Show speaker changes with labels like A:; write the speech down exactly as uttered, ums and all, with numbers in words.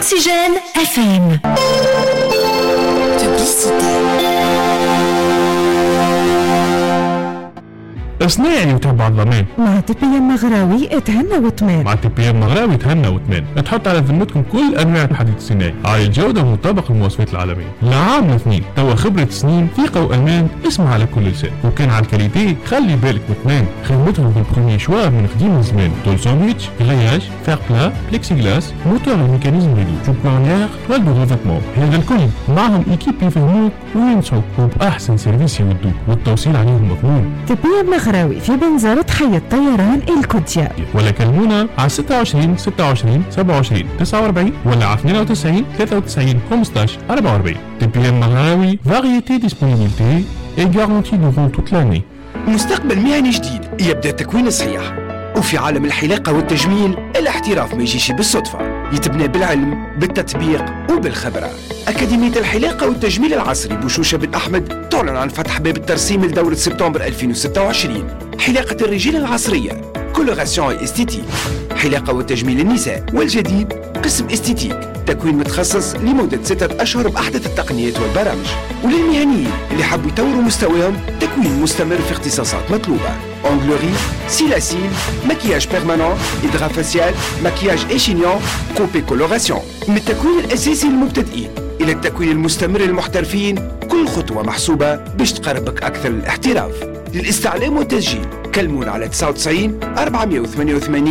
A: Oxygène F M. Publicité.
B: اصنعي وتبع الضمان
C: مع تي بي ام مغراوي اتهنى وتمان.
B: مع تي بي ام مغراوي تهنى وتمان. تحط على ذمتكم كل انواع الحديد الصناعي عالي الجوده ومطابق للمواصفات العالميه. لعام اثنين توا خبره سنين ثقه وامان اسمع على كل لسان. وكان على الكاليتي خلي بالك وتمان. خدمتهم في البروميي شوا من قديم الزمان. طول ساندويتش غياج فير بلا بليكسي غلاس موتور وميكانيزم ريدو جو بلانيير توال دو ريفيتمون. هذا الكل معهم ايكيب يفهموك وينصحوك وباحسن سيرفيس يودوك والتوصيل عليهم مضمون.
C: تي بي ام مغراوي في بنزرة حي الطيران القدسية.
B: ولا كلمونا على ستة وعشرين ستة وعشرين سبعة وعشرين تسعة وأربعين ولا على اثنين وتسعين ثلاثة وتسعين خمسطاش أربعة وأربعين. تي بي ام مغراوي فاريتي ديسبونيبيليتي اي غارونتي دورون توت لاني.
D: مستقبل مهني جديد يبدأ التكوين الصحيح. وفي عالم الحلاقة والتجميل الاحتراف ما يجيش بالصدفة، يتبنى بالعلم بالتطبيق وبالخبرة. أكاديمية الحلاقة والتجميل العصري بوشوشة بن أحمد تعلن عن فتح باب الترسيم لدورة سبتمبر ألفين وستة وعشرين. حلاقة الرجال العصرية كولوراسيون استيتيك، حلاقة والتجميل النساء والجديد قسم استيتيك، تكوين متخصص لمدة ستة أشهر بأحدث التقنيات والبرامج. وللمهنيين اللي حبوا يطوروا مستواهم تكوين مستمر في اختصاصات مطلوبة: أونغلوري، سيلاسيل، مكياج بيرمانون، إدغام فاسيال، مكياج إيشينيون، كوبي كولوراسيون. من التكوين الأساسي للمبتدئين إلى التكوين المستمر للمحترفين، كل خطوة محسوبة باش تقربك أكثر للاحتراف. للاستعلام والتسجيل كلمونا على تسعة وتسعين أربعمائة وثمانية وثمانين